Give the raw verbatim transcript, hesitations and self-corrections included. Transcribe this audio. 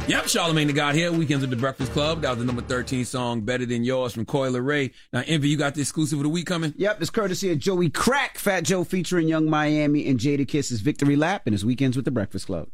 Yep, Charlamagne the God here. Weekends with the Breakfast Club. That was the number thirteen song, Better Than Yours, from Coi Leray. Now, Envy, you got the exclusive of the week coming? Yep, it's courtesy of Joey Crack, Fat Joe featuring Young Miami, and Jadakiss' Victory Lap, and it's Weekends with the Breakfast Club.